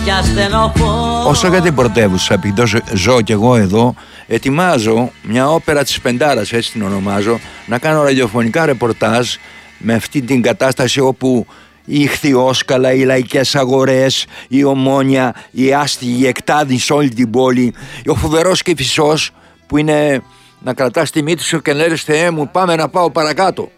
Όσο για την πρωτεύουσα, επειδή ζω κι εγώ εδώ, ετοιμάζω μια όπερα της Πεντάρας, έτσι την ονομάζω, να κάνω ραδιοφωνικά ρεπορτάζ με αυτή την κατάσταση όπου η Ιχθυόσκαλα, οι λαϊκές αγορές, η Ομόνια, η άστιγη, η εκτάδη σε όλη την πόλη, ο φοβερός Κηφισός που είναι να κρατάς τη μύτη σου και να λες Θεέ μου πάμε να πάω παρακάτω.